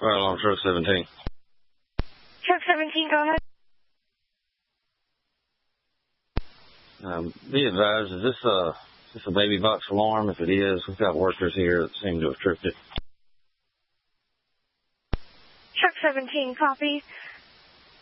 Well, on truck 17. Truck 17, go ahead. Be advised, is this a baby box alarm? If it is, we've got workers here that seem to have tripped it. Truck 17, copy.